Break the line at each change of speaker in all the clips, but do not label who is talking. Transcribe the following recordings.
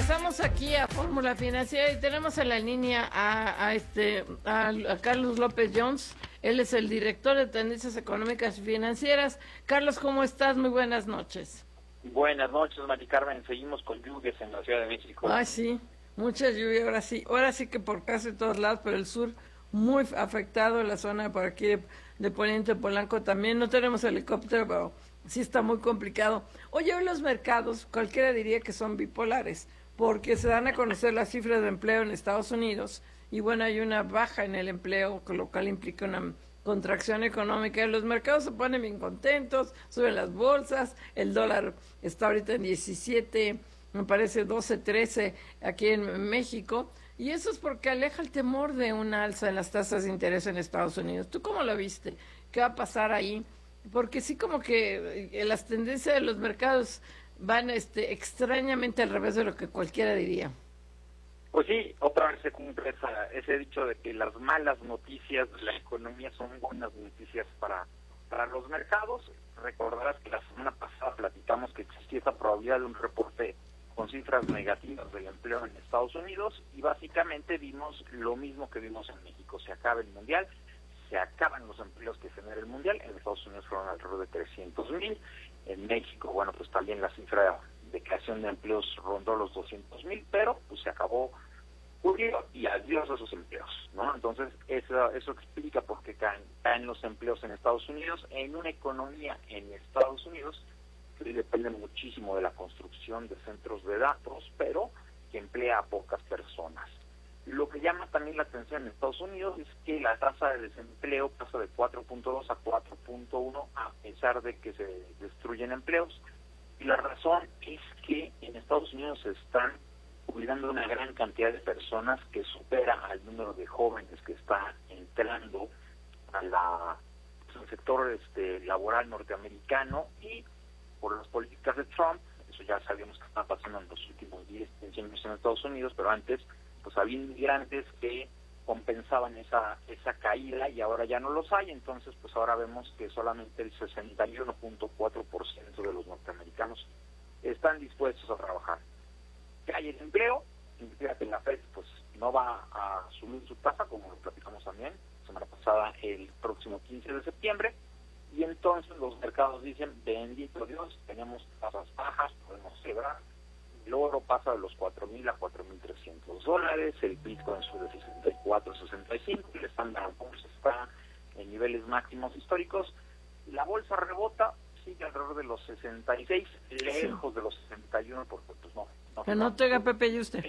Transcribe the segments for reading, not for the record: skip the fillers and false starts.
Regresamos aquí a Fórmula Financiera y tenemos en la línea a Carlos López Jones. Él es el director de Tendencias Económicas y Financieras. Carlos, ¿cómo estás? Muy buenas noches.
Buenas noches, Mari Carmen. Seguimos con lluvias en la Ciudad de México.
Ay, sí, mucha lluvia ahora sí que por casi todos lados, pero el sur muy afectado, la zona por aquí de Poniente Polanco también. No tenemos helicóptero, pero sí está muy complicado. Oye, hoy los mercados, cualquiera diría que son bipolares, porque se dan a conocer las cifras de empleo en Estados Unidos, y bueno, hay una baja en el empleo, lo cual implica una contracción económica, y los mercados se ponen bien contentos, suben las bolsas, el dólar está ahorita en 17, me parece 12, 13 aquí en México, y eso es porque aleja el temor de una alza en las tasas de interés en Estados Unidos. ¿Tú cómo lo viste? ¿Qué va a pasar ahí? Porque sí, como que las tendencias de los mercados van extrañamente al revés de lo que cualquiera diría.
Pues sí, otra vez se cumple ese dicho de que las malas noticias de la economía son buenas noticias para los mercados. Recordarás que la semana pasada platicamos que existía esa probabilidad de un reporte con cifras negativas del empleo en Estados Unidos, y básicamente vimos lo mismo que vimos en México. Se acaba el mundial, se acaban los empleos que genera el mundial. En Estados Unidos fueron alrededor de 300,000. En México, bueno, pues también la cifra de creación de empleos rondó los 200,000, pero pues se acabó julio y adiós a esos empleos, ¿no? Entonces eso explica por qué caen los empleos en Estados Unidos, en una economía en Estados Unidos que depende muchísimo de la construcción de centros de datos, pero que emplea a pocas personas. Lo que llama también la atención en Estados Unidos es que la tasa de desempleo pasa de 4.2 a 4.1 a pesar de que se destruyen empleos. Y la razón es que en Estados Unidos se están jubilando una gran cantidad de personas que supera al número de jóvenes que está entrando al sector laboral norteamericano, y por las políticas de Trump, eso ya sabíamos que está pasando en los últimos 10 años en Estados Unidos, pero antes pues había inmigrantes que compensaban esa caída y ahora ya no los hay. Entonces pues ahora vemos que solamente el 61.4% de los norteamericanos están dispuestos a trabajar. Que hay el empleo, significa que la FED pues no va a subir su tasa, como lo platicamos también la semana pasada, el próximo 15 de septiembre, y entonces los mercados dicen, bendito Dios, tenemos tasas bajas, podemos celebrar. El oro pasa de los 4,000 a 4,300 dólares, el Bitcoin sube de 64 a 65, el Standard & Poor's está en niveles máximos históricos, la bolsa rebota, sigue alrededor de los 66, lejos de los 61, porque pues no.
Que no te haga Pepe y usted.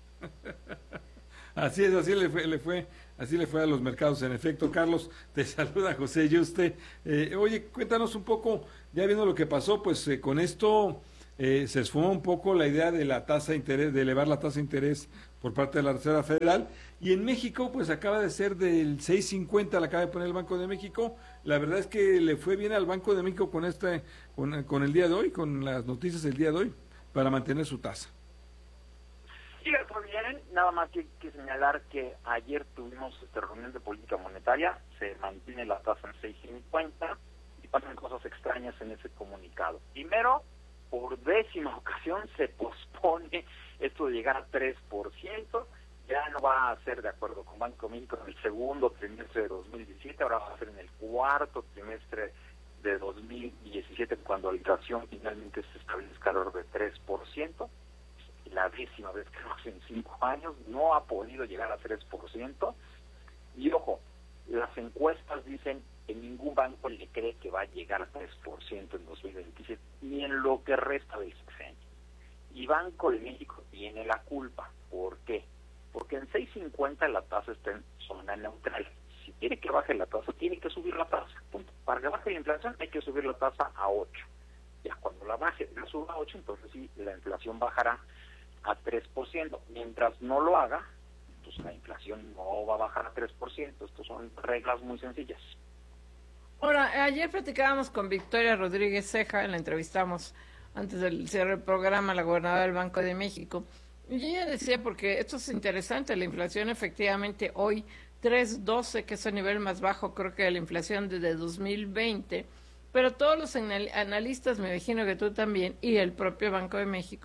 Así es, así le fue a los mercados, en efecto. Carlos, te saluda José Yuste. Oye, cuéntanos un poco, ya viendo lo que pasó, pues con esto se esfumó un poco la idea de la tasa de interés, de elevar la tasa de interés por parte de la Reserva Federal, y en México pues acaba de ser del 6.50, la acaba de poner el Banco de México. La verdad es que le fue bien al Banco de México con el día de hoy, con las noticias del día de hoy, para mantener su tasa.
Sí, fue bien, nada más que señalar que ayer tuvimos reunión de política monetaria, se mantiene la tasa en 6.50 y pasan cosas extrañas en ese comunicado. Primero, por 10ª ocasión se pospone esto de llegar a 3%, ya no va a ser de acuerdo con Banco de México en el segundo trimestre de 2017, ahora va a ser en el cuarto trimestre de 2017 cuando la inflación finalmente se establezca alrededor de 3%, la 10ª vez que lo hace en 5 años, no ha podido llegar a 3%, y ojo, las encuestas dicen que ningún banco le cree que va a llegar a 3% en 2027, ni en lo que resta del sexenio. Y Banco de México tiene la culpa. ¿Por qué? Porque en 6.50 la tasa está en zona neutral. Si quiere que baje la tasa, tiene que subir la tasa. Punto. Para que baje la inflación hay que subir la tasa a 8. Ya cuando la baje, la suba a 8, entonces sí, la inflación bajará a 3%. Mientras no lo haga, pues la inflación no va a bajar a 3%. Estas son reglas muy sencillas.
Ahora, ayer platicábamos con Victoria Rodríguez Ceja, la entrevistamos antes del cierre del programa, la gobernadora del Banco de México, y ella decía, porque esto es interesante, la inflación efectivamente hoy 3.12, que es el nivel más bajo creo que de la inflación desde 2020, pero todos los analistas, me imagino que tú también, y el propio Banco de México,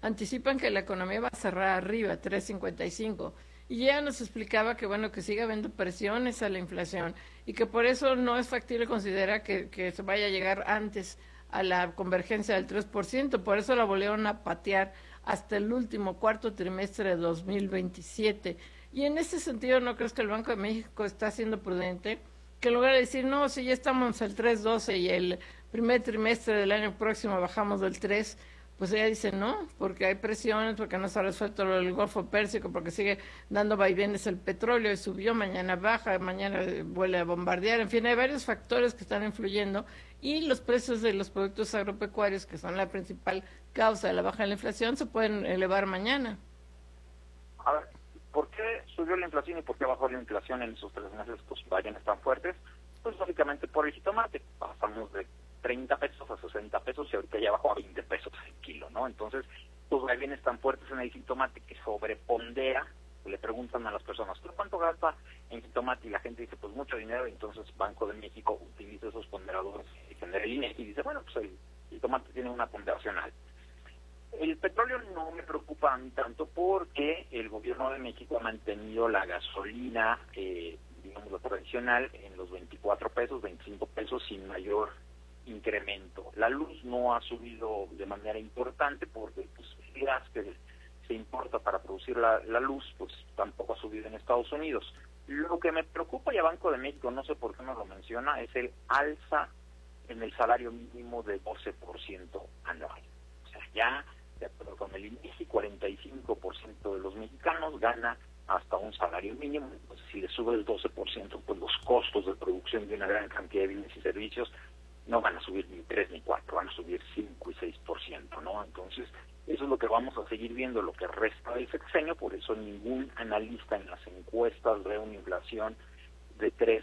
anticipan que la economía va a cerrar arriba, 3.55. Y ya nos explicaba que, bueno, que sigue habiendo presiones a la inflación y que por eso no es factible considerar que se vaya a llegar antes a la convergencia del 3%. Por eso la volvieron a patear hasta el último cuarto trimestre de 2027. Y en ese sentido, ¿no crees que el Banco de México está siendo prudente? Que en lugar de decir, no, si ya estamos al 3.12 y el primer trimestre del año próximo bajamos del 3, pues ella dice no, porque hay presiones, porque no se ha resuelto lo del Golfo Pérsico, porque sigue dando vaivenes el petróleo y subió, mañana baja, mañana vuelve a bombardear, en fin, hay varios factores que están influyendo y los precios de los productos agropecuarios, que son la principal causa de la baja de la inflación, se pueden elevar mañana.
A ver, ¿por qué subió la inflación y por qué bajó la inflación en esos 3 meses estos vaivenes tan fuertes? Pues básicamente por el jitomate. Pasamos de 30 pesos a 60 pesos y ahorita ya bajó a 20 pesos el kilo, ¿no? Entonces, los vaivenes tan fuertes en el jitomate que sobrepondera, le preguntan a las personas, ¿tú cuánto gasta en jitomate? Y la gente dice, pues mucho dinero, y entonces Banco de México utiliza esos ponderadores y genera el INE y dice, bueno, pues el jitomate tiene una ponderación alta. El petróleo no me preocupa a mí tanto porque el gobierno de México ha mantenido la gasolina, digamos, la tradicional, en los 24 pesos, 25 pesos sin mayor incremento. La luz no ha subido de manera importante porque pues, el gas que se importa para producir la luz pues tampoco ha subido en Estados Unidos. Lo que me preocupa y a Banco de México, no sé por qué no lo menciona, es el alza en el salario mínimo de 12% anual. O sea, ya de acuerdo con el INEGI, 45% de los mexicanos gana hasta un salario mínimo. Pues si le sube el 12%, pues los costos de producción de una gran cantidad de bienes y servicios no van a subir ni 3 ni 4, van a subir 5 y 6%, ¿no? Entonces, eso es lo que vamos a seguir viendo lo que resta del sexenio, por eso ningún analista en las encuestas ve una inflación de 3%.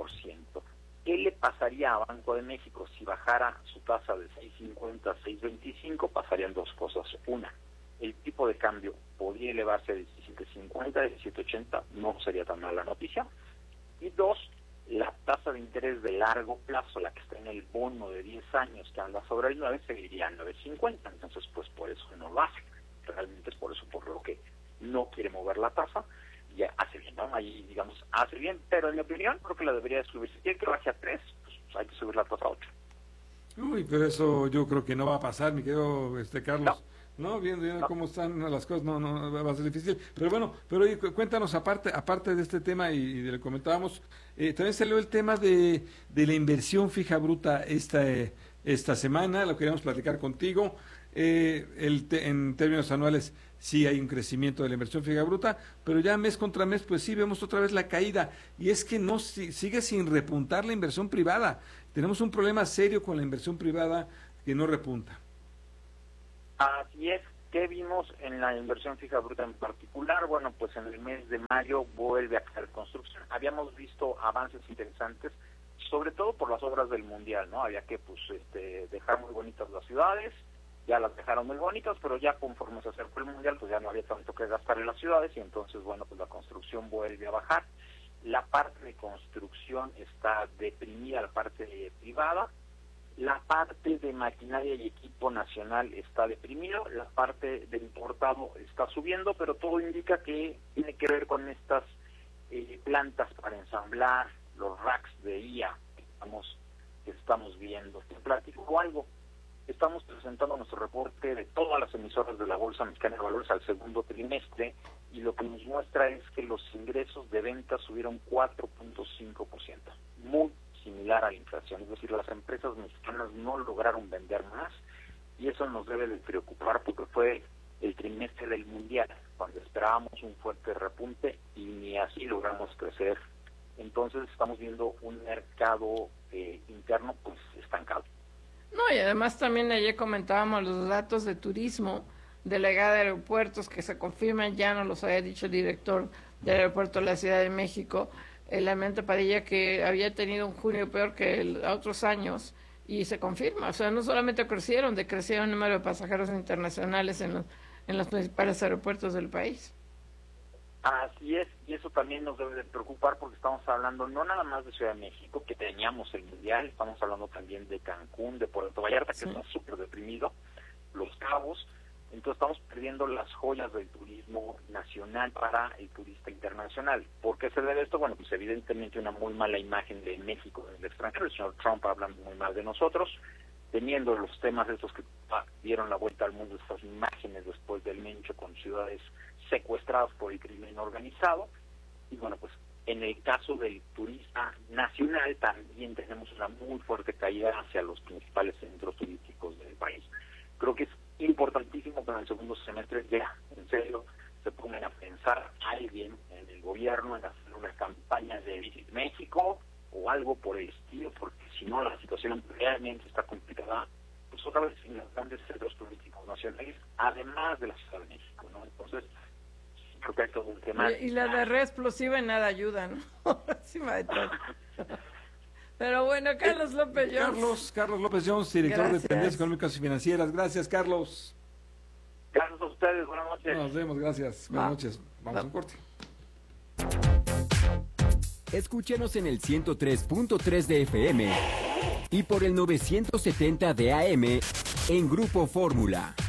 ¿Qué le pasaría a Banco de México si bajara su tasa de 6.50 a 6.25? Pasarían dos cosas. Una, el tipo de cambio podría elevarse a 17.50, 17.80, no sería tan mala noticia. Y dos, la tasa de interés de largo plazo, la que está en el bono de 10 años que anda sobre el 9, seguiría a 9.50. Entonces, pues por eso no lo hace. Realmente es por eso por lo que no quiere mover la tasa. Ya hace bien, ¿no? Ahí, digamos, hace bien, pero en mi opinión creo que la debería subir. Si quiere que baje a 3, pues hay que subir la tasa a 8.
Uy, pero eso yo creo que no va a pasar, mi querido Carlos. No, viendo
No.
cómo están las cosas, no va a ser difícil. Pero bueno, pero oye, cuéntanos, aparte de este tema y de lo que comentábamos, también salió el tema de la inversión fija bruta esta semana, lo queríamos platicar contigo. En términos anuales sí hay un crecimiento de la inversión fija bruta, pero ya mes contra mes pues sí vemos otra vez la caída, y es que no sigue sin repuntar la inversión privada. Tenemos un problema serio con la inversión privada que no repunta.
Así es. ¿Qué vimos en la inversión fija bruta en particular? Bueno, pues en el mes de mayo vuelve a caer construcción. Habíamos visto avances interesantes, sobre todo por las obras del Mundial, ¿no? Había que pues dejar muy bonitas las ciudades, ya las dejaron muy bonitas, pero ya conforme se acercó el Mundial, pues ya no había tanto que gastar en las ciudades, y entonces, bueno, pues la construcción vuelve a bajar. La parte de construcción está deprimida, la parte privada. La parte de maquinaria y equipo nacional está deprimido, la parte de importado está subiendo, pero todo indica que tiene que ver con estas plantas para ensamblar, los racks de IA que estamos viendo. Te platico algo. Estamos presentando nuestro reporte de todas las emisoras de la Bolsa Mexicana de Valores al segundo trimestre, y lo que nos muestra es que los ingresos de ventas subieron 4.5%, muy similar a la inflación. Es decir, las empresas mexicanas no lograron vender más, y eso nos debe de preocupar porque fue el trimestre del Mundial, cuando esperábamos un fuerte repunte y ni así logramos crecer. Entonces estamos viendo un mercado interno pues estancado.
No, y además también ayer comentábamos los datos de turismo de la llegada de aeropuertos que se confirman, ya nos los había dicho el director del aeropuerto de la Ciudad de México, el Almirante Padilla, que había tenido un junio peor que otros años, y se confirma. O sea, no solamente decrecieron el número de pasajeros internacionales en los principales aeropuertos del país.
Así es, y eso también nos debe de preocupar porque estamos hablando no nada más de Ciudad de México, que teníamos el Mundial, estamos hablando también de Cancún, de Puerto Vallarta, que está súper deprimido, Los Cabos, Entonces estamos perdiendo las joyas del turismo nacional para el turista internacional. ¿Por qué se debe esto? Bueno, pues evidentemente una muy mala imagen de México en el extranjero. El señor Trump hablando muy mal de nosotros, teniendo los temas estos que dieron la vuelta al mundo, estas imágenes después del Mencho con ciudades secuestradas por el crimen organizado. Y bueno, pues en el caso del turista nacional también tenemos una muy fuerte caída hacia los principales centros turísticos del país. Creo que es importantísimo que en el segundo semestre ya, en serio, se pongan a pensar alguien en el gobierno en hacer una campaña de Visit México o algo por el estilo, porque si no la situación realmente está complicada, pues otra vez en los grandes centros turísticos nacionales, además de la Ciudad de México, ¿no? Entonces, creo que hay todo un tema.
Y la de red explosiva en nada ayuda, ¿no? Encima de todo. Pero bueno, Carlos López Jones.
Carlos López Jones, director
Gracias.
de Tendencias Económicas y Financieras. Gracias, Carlos.
Gracias a ustedes, buenas noches.
Nos vemos, gracias. Buenas noches. Vamos a un corte.
Escúchenos en el 103.3 de FM y por el 970 de AM en Grupo Fórmula.